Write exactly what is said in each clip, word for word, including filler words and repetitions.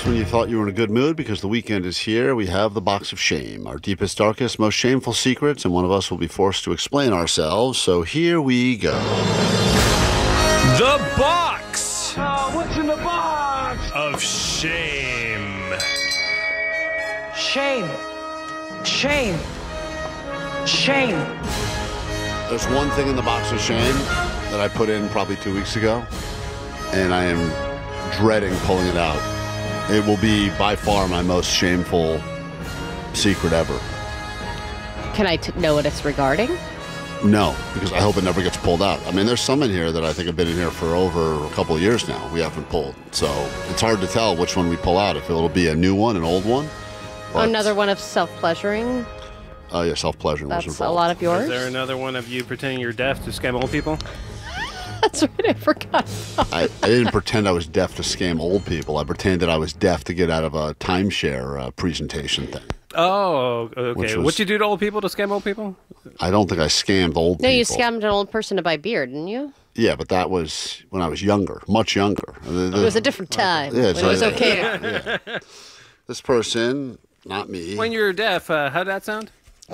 Just when you thought you were in a good mood because the weekend is here, we have the box of shame, our deepest, darkest, most shameful secrets, and one of us will be forced to explain ourselves. So here we go. The box Oh, what's in the box? of shame. Shame. Shame. Shame. There's one thing in the box of shame that I put in probably two weeks ago, and I am dreading pulling it out. It will be by far my most shameful secret ever. Can I t- know what it's regarding? No, because I hope it never gets pulled out. I mean, there's some in here that I think have been in here for over a couple of years now. We haven't pulled. So it's hard to tell which one we pull out, if it'll be a new one, an old one. But, Another one of self-pleasuring? Oh, yeah, self-pleasure was That's involved. a lot of yours? Is there another one of you pretending you're deaf to scam old people? That's right, I forgot. I, I didn't pretend I was deaf to scam old people. I pretended I was deaf to get out of a timeshare uh, presentation thing. Oh, Which okay. was- What'd you do to old people to scam old people? I don't think I scammed old No, people. you scammed an old person to buy beer, didn't you? Yeah, but that was when I was younger, much younger. It was a different time. Yeah, when it's it was like- okay. Yeah. This person, not me. When you're deaf, uh, how'd that sound?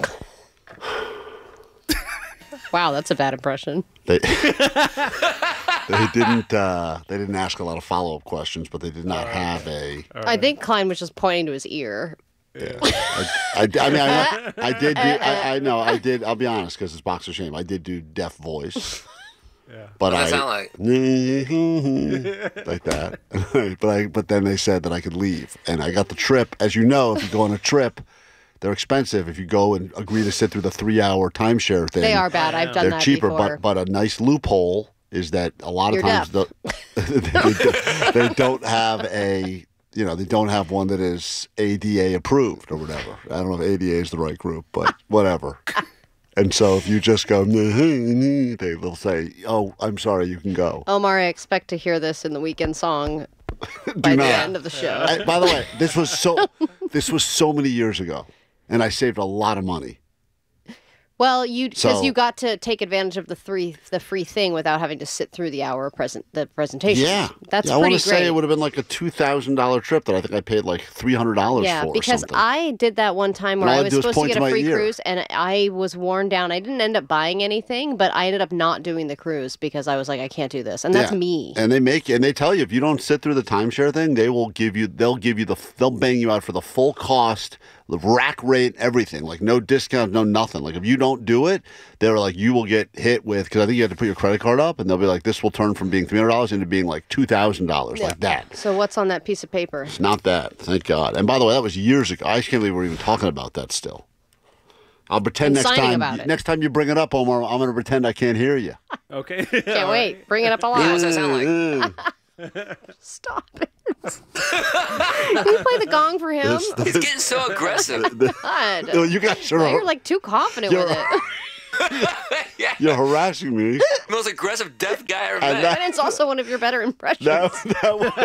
Wow, that's a bad impression. They, they didn't. Uh, they didn't ask a lot of follow-up questions, but they did not have a. I think Klein was just pointing to his ear. Yeah. I, I, I mean, I, I did. Do, I, I know. I did. I'll be honest, because it's box of shame. I did do deaf voice. Yeah. But What I does that sound like? like that. but I. But then they said that I could leave, and I got the trip. As you know, if you go on a trip, they're expensive. If you go and agree to sit through the three-hour timeshare thing, They are bad. I've done they're that cheaper. before. But but a nice loophole is that a lot of You're times the, they, don't- they don't have a. You know, they don't have one that is A D A approved or whatever. I don't know if A D A is the right group, but whatever. And so if you just go, they will say, "Oh, I'm sorry, you can go." Omar, I expect to hear this in the weekend song by the not. end of the show. I, by the way, this was so this was so many years ago, and I saved a lot of money. Well, you because So- you got to take advantage of the three the free thing without having to sit through the hour present the presentation. Yeah, that's yeah, I pretty want to great. say it would have been like a two thousand dollar trip that I think I paid like three hundred dollars Yeah, for. or because something. I did that one time where And all I I was do is supposed to point get to a my free ear. cruise, and I was worn down. I didn't end up buying anything, but I ended up not doing the cruise because I was like, I can't do this, and that's Yeah. me. And they make and they tell you if you don't sit through the timeshare thing, they will give you they'll give you the they'll bang you out for the full cost, the rack rate, everything. Like no discount, no nothing. Like if you don't do it, they're like you will get hit with because I think you have to put your credit card up, and they'll be like this will turn from being three hundred dollars into being like two thousand dollars, like that. So what's on that piece of paper? It's not that, thank God. And by the way, that was years ago. I can't believe we're even talking about that still. I'll pretend And next signing time. about it. Next time you bring it up, Omar, I'm going to pretend I can't hear you. Okay. Can't wait. Bring it up a What lot. does that sound like? Mm. Stop it. Can you play the gong for him? This- He's getting so aggressive. God. Oh, you guys are Now you're like too confident You're- with it. Yeah. you're harassing me. Most aggressive deaf guy I ever And met. that- And it's also one of your better impressions. That, that was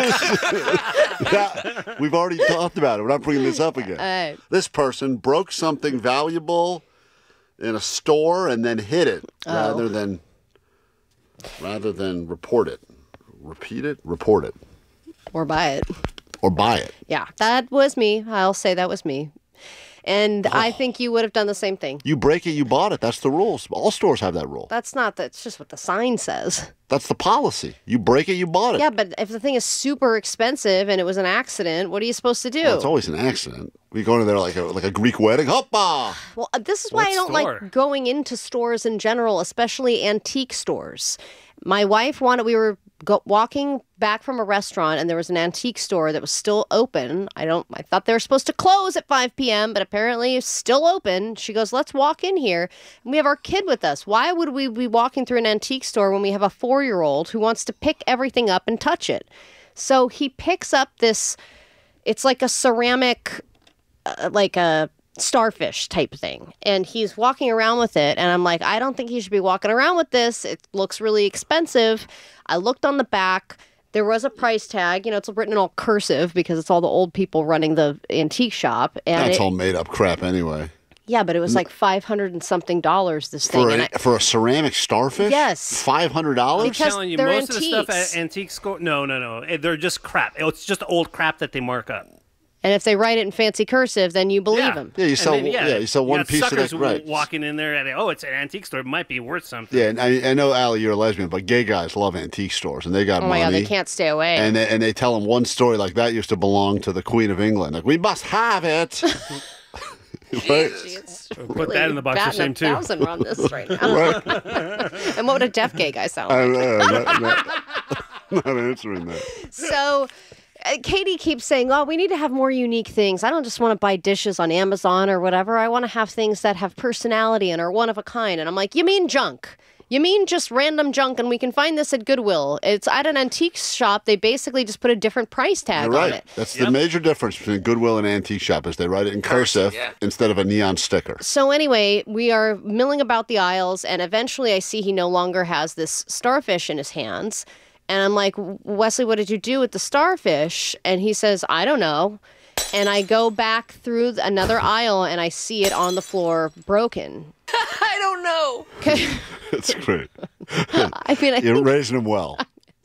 that, we've already talked about it. We're not bringing this up again. All right. This person broke something valuable in a store and then hid it Oh. rather than rather than report it. Repeat it, report it, Or buy it. or buy it. Yeah, that was me. I'll say that was me. And I Oh. think you would have done the same thing. You break it, you bought it. That's the rules. All stores have that rule. That's not, that's just what the sign says. That's the policy. You break it, you bought it. Yeah, but if the thing is super expensive and it was an accident, what are you supposed to do? Well, it's always an accident. We go to there like a like a Greek wedding. Hoppa! Well, uh, this is why What I don't store? like going into stores in general, especially antique stores. My wife wanted, we were go, walking back from a restaurant and there was an antique store that was still open. I don't, I thought they were supposed to close at five p.m., but apparently it's still open. She goes, let's walk in here. And we have our kid with us. Why would we be walking through an antique store when we have a four-year-old who wants to pick everything up and touch it? So he picks up this, it's like a ceramic, uh, like a starfish type thing, and he's walking around with it, and I'm like, I don't think he should be walking around with this. It looks really expensive. I looked on the back. There was a price tag. You know, it's written in all cursive because it's all the old people running the antique shop. And That's it, all made up crap anyway. Yeah, but it was like five hundred and something dollars. This thing, For and a, I, for a ceramic starfish? Yes. five hundred I'm dollars? Because telling you, they're most of the stuff antiques. at antique score. No, no, no. Eh, They're just crap. It's just old crap that they mark up. and if they write it in fancy cursive, then you believe yeah. them. Yeah, you And sell- then, yeah, you sell one got piece of suckers that- right. walking in there and oh, it's an antique store. It might be worth something. Yeah, and I, I know, Allie, you're a lesbian, but gay guys love antique stores, and they got Oh my money. god, they can't stay away. And they, and they tell them one story like that used to belong to the Queen of England. Like, we must have it. Right? It's Put that in the box of batting shame, a too. thousand on this right now. And what would a deaf gay guy sound I like? know, not, not, not answering that. So uh, Katie keeps saying, oh, we need to have more unique things. I don't just want to buy dishes on Amazon or whatever. I want to have things that have personality and are one of a kind. And I'm like, you mean junk? You mean just random junk? And we can find this at Goodwill. It's at an antique shop. They basically just put a different price tag You're on right. it. That's the major difference between Goodwill and antique shop is they write it in cursive yeah. instead of a neon sticker. So anyway, we are milling about the aisles, and eventually I see he no longer has this starfish in his hands. And I'm like, Wesley, what did you do with the starfish? And he says, I don't know. And I go back through another aisle, and I see it on the floor, broken. I don't know. That's great. I mean, I You're think, raising them well.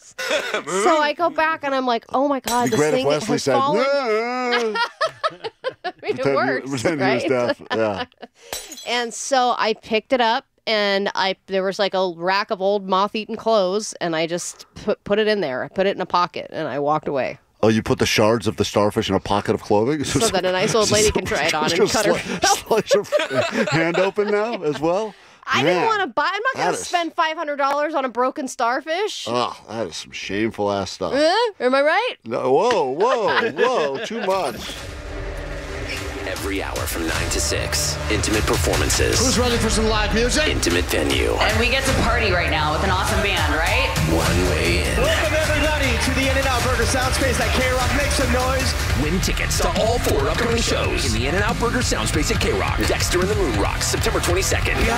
so I go back, and I'm like, oh my God, It'd be this great if thing Wesley has said, fallen. no. I mean, it Pretend you- works, pretend you was right? deaf. Yeah. And so I picked it up, and I there was like a rack of old moth-eaten clothes, and I just put put it in there. I put it in a pocket, and I walked away Oh, you put the shards of the starfish in a pocket of clothing? so that a nice old lady can try it on and cut her. Slice her hand open now as well? I Man, didn't want to buy. I'm not going that to is- spend five hundred dollars on a broken starfish. Oh, that is some shameful ass stuff. Eh? Am I right? No, whoa, whoa, whoa, too much. Every hour from nine to six. Intimate performances. Who's ready for some live music? Intimate venue. And we get to party right now with an awesome band, right? One way in. Welcome everybody to the In-N-Out Burger Soundspace at K-Rock. Make some noise. Win tickets to all four upcoming shows in the In-N-Out Burger Soundspace at K-Rock. Dexter and the Moon Rocks, September twenty-second.